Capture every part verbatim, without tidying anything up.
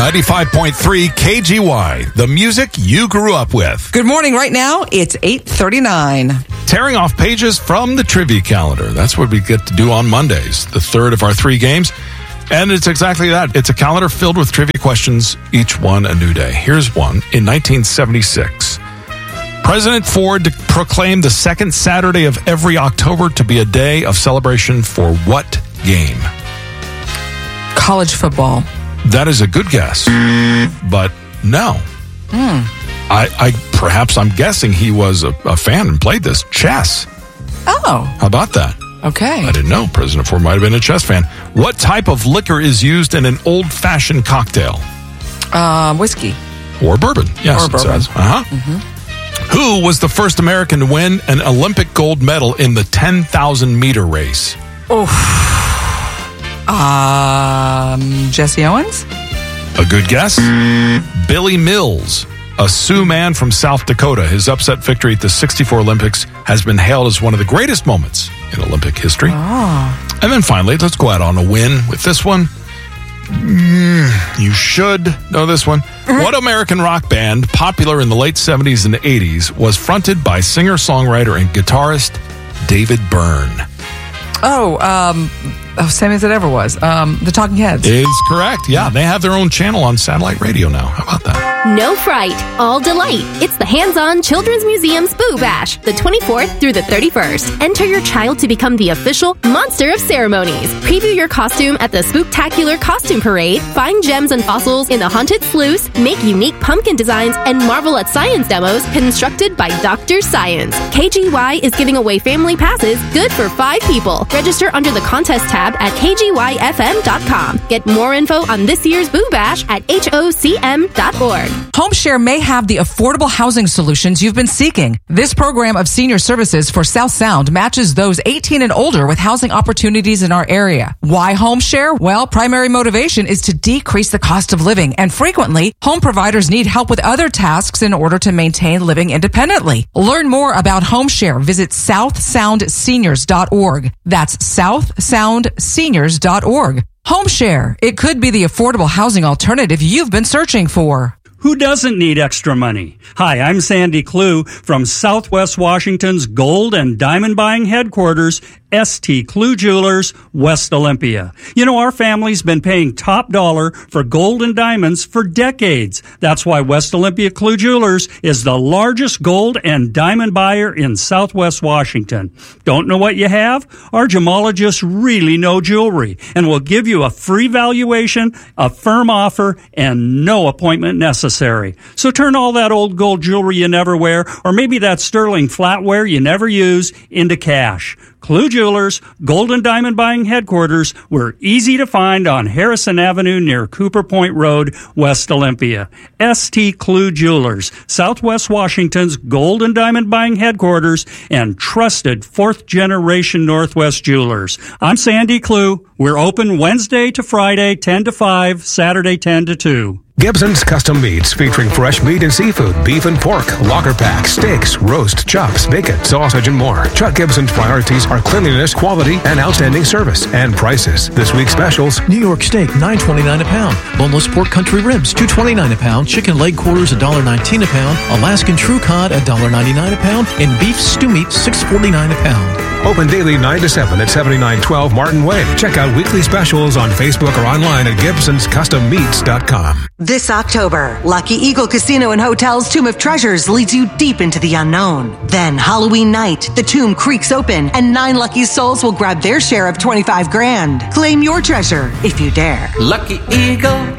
ninety-five point three K G Y, the music you grew up with. Good morning. Right now, it's eight thirty-nine. Tearing off pages from the trivia calendar. That's what we get to do on Mondays, the third of our three games. And it's exactly that. It's a calendar filled with trivia questions, each one a new day. Here's one. In nineteen seventy-six, President Ford proclaimed the second Saturday of every October to be a day of celebration for what game? College football. That is a good guess, but no. Mm. I, I perhaps I'm guessing he was a, a fan and played this. Chess. Oh. How about that? Okay. I didn't know. President Ford might have been a chess fan. What type of liquor is used in an old-fashioned cocktail? Uh, whiskey. Or bourbon. Yes, or it bourbon. says. Uh-huh. Mm-hmm. Who was the first American to win an Olympic gold medal in the ten thousand meter race? Oh. Um, Jesse Owens? A good guess? Billy Mills, a Sioux man from South Dakota. His upset victory at the sixty-four Olympics has been hailed as one of the greatest moments in Olympic history. Oh. And then finally, let's go out on a win with this one. Mm, you should know this one. Mm-hmm. What American rock band, popular in the late seventies and eighties, was fronted by singer-songwriter and guitarist David Byrne? Oh, um, oh, same as it ever was. Um, the Talking Heads. Is correct. Yeah, they have their own channel on satellite radio now. How about that? No fright, all delight. It's the hands-on Children's Museum's Boo Bash, the twenty-fourth through the thirty-first. Enter your child to become the official Monster of Ceremonies. Preview your costume at the Spooktacular Costume Parade, find gems and fossils in the Haunted Sluice, make unique pumpkin designs, and marvel at science demos constructed by Doctor Science. K G Y is giving away family passes good for five people. Register under the contest tab at K G Y F M dot com. Get more info on this year's Boo Bash at H O C M dot org. HomeShare may have the affordable housing solutions you've been seeking. This program of senior services for South Sound matches those eighteen and older with housing opportunities in our area. Why HomeShare? Well, primary motivation is to decrease the cost of living, and frequently, home providers need help with other tasks in order to maintain living independently. Learn more about HomeShare. Visit south sound seniors dot org. That's south sound seniors dot org. HomeShare. It could be the affordable housing alternative you've been searching for. Who doesn't need extra money? Hi, I'm Sandy Clue from Southwest Washington's gold and diamond buying headquarters, S T Clue Jewelers, West Olympia. You know, our family's been paying top dollar for gold and diamonds for decades. That's why West Olympia Clue Jewelers is the largest gold and diamond buyer in Southwest Washington. Don't know what you have? Our gemologists really know jewelry and will give you a free valuation, a firm offer, and no appointment necessary. So turn all that old gold jewelry you never wear, or maybe that sterling flatware you never use, into cash. Clue Jewelers, Gold and Diamond Buying Headquarters. We're easy to find on Harrison Avenue near Cooper Point Road, West Olympia. S T Clue Jewelers, Southwest Washington's Gold and Diamond Buying Headquarters and trusted fourth-generation Northwest Jewelers. I'm Sandy Clue. We're open Wednesday to Friday, ten to five, Saturday, ten to two. Gibson's Custom Meats, featuring fresh meat and seafood, beef and pork, locker pack, steaks, roast, chops, bacon, sausage, and more. Chuck Gibson's priorities are cleanliness, quality, and outstanding service and prices. This week's specials: New York steak, nine twenty-nine a pound. Boneless pork country ribs, two twenty-nine a pound. Chicken leg quarters, one nineteen a pound. Alaskan true cod, one ninety-nine a pound. And beef stew meat, six forty-nine a pound. Open daily nine to seven at seventy-nine twelve Martin Way. Check out weekly specials on Facebook or online at gibsons custom meats dot com. This October, Lucky Eagle Casino and Hotel's Tomb of Treasures leads you deep into the unknown. Then Halloween night, the tomb creaks open and nine lucky souls will grab their share of twenty-five grand. Claim your treasure if you dare. Lucky Eagle.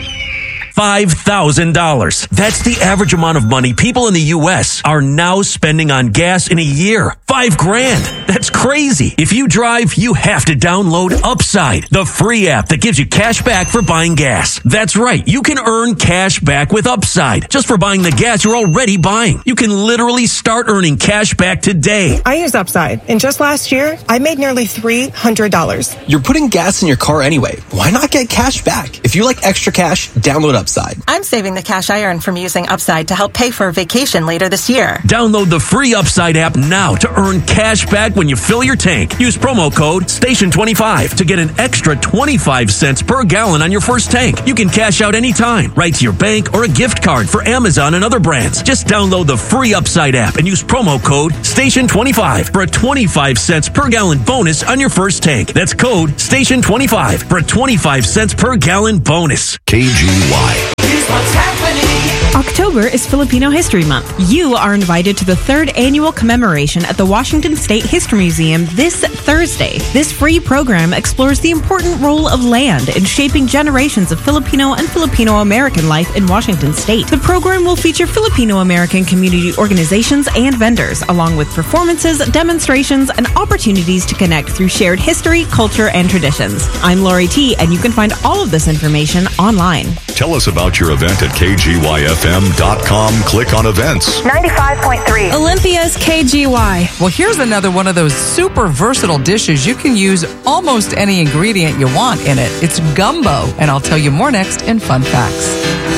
five thousand dollars. That's the average amount of money people in the U S are now spending on gas in a year. Five grand. That's crazy. If you drive, you have to download Upside, the free app that gives you cash back for buying gas. That's right. You can earn cash back with Upside just for buying the gas you're already buying. You can literally start earning cash back today. I use Upside, and just last year, I made nearly three hundred dollars. You're putting gas in your car anyway. Why not get cash back? If you like extra cash, download Upside. Upside. I'm saving the cash I earn from using Upside to help pay for a vacation later this year. Download the free Upside app now to earn cash back when you fill your tank. Use promo code station twenty-five to get an extra twenty-five cents per gallon on your first tank. You can cash out anytime, right to your bank or a gift card for Amazon and other brands. Just download the free Upside app and use promo code station twenty-five for a twenty-five cents per gallon bonus on your first tank. That's code station twenty-five for a twenty-five cents per gallon bonus. K G Y. Here's what's happening. October is Filipino History Month. You are invited to the third annual commemoration at the Washington State History Museum this Thursday. This free program explores the important role of land in shaping generations of Filipino and Filipino-American life in Washington State. The program will feature Filipino-American community organizations and vendors, along with performances, demonstrations, and opportunities to connect through shared history, culture, and traditions. I'm Lori T, and you can find all of this information online. Tell us about your event at K G Y F M dot com. Click on events. ninety-five point three. Olympia's K G Y. Well, here's another one of those super versatile dishes. You can use almost any ingredient you want in it. It's gumbo, and I'll tell you more next in Fun Facts.